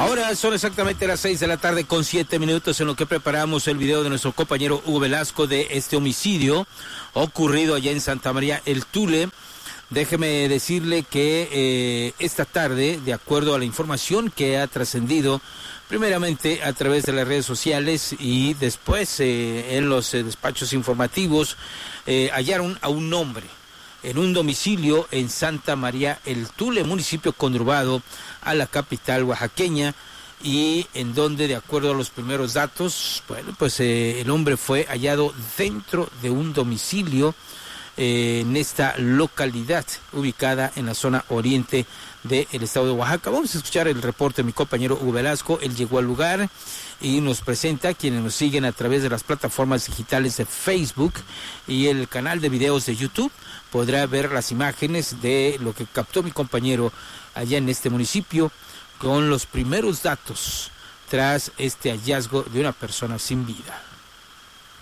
Ahora son exactamente las 6 de la tarde con 7 minutos en lo que preparamos el video de nuestro compañero Hugo Velasco de este homicidio ocurrido allá en Santa María el Tule. Déjeme decirle que esta tarde, de acuerdo a la información que ha trascendido primeramente a través de las redes sociales y después en los despachos informativos, hallaron a un hombre en un domicilio en Santa María el Tule, municipio conurbado a la capital oaxaqueña, y en donde, de acuerdo a los primeros datos, bueno, pues el hombre fue hallado dentro de un domicilio en esta localidad ubicada en la zona oriente del estado de Oaxaca. Vamos a escuchar el reporte de mi compañero Hugo Velasco. Él llegó al lugar y nos presenta a quienes nos siguen a través de las plataformas digitales de Facebook y el canal de videos de YouTube. Podrá ver las imágenes de lo que captó mi compañero allá en este municipio con los primeros datos tras este hallazgo de una persona sin vida.